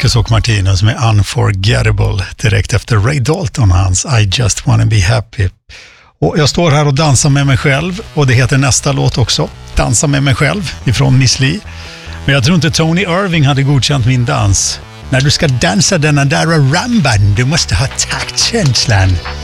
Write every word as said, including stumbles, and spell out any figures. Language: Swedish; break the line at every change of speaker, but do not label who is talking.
Marcus och Martinus med Unforgettable direkt efter Ray Dalton, hans I Just Wanna Be Happy. Och jag står här och dansar med mig själv, och det heter nästa låt också, Dansa med mig själv, ifrån Miss Li. Men jag tror inte Tony Irving hade godkänt min dans. När du ska dansa denna där ramban, du måste ha taktkänslan.